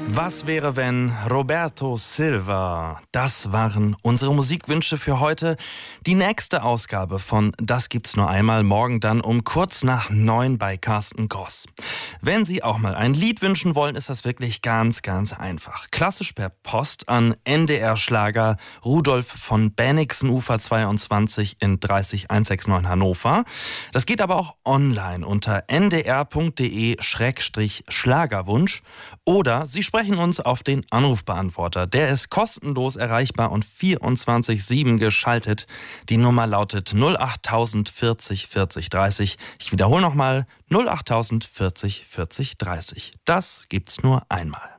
Was wäre, wenn Roberto Silva? Das waren unsere Musikwünsche für heute. Die nächste Ausgabe von Das gibt's nur einmal, morgen dann um kurz nach 9 bei Carsten Gross. Wenn Sie auch mal ein Lied wünschen wollen, ist das wirklich ganz, ganz einfach. Klassisch per Post an NDR Schlager Rudolf von Bennigsen, Ufer 22 in 30169 Hannover. Das geht aber auch online unter ndr.de/Schlagerwunsch oder Sie sprechen uns auf den Anrufbeantworter. Der ist kostenlos erreichbar und 24/7 geschaltet. Die Nummer lautet 08000 40 40 30. Ich wiederhole nochmal 08000 40 40 30. Das gibt's nur einmal.